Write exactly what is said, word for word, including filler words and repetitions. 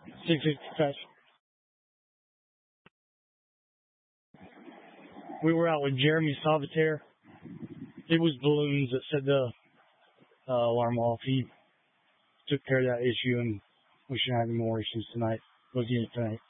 six fifty touch. We were out with Jeremy Salvatore. It was balloons that set the uh, alarm off. He took care of that issue, and we shouldn't have any more issues tonight. We'll get it tonight.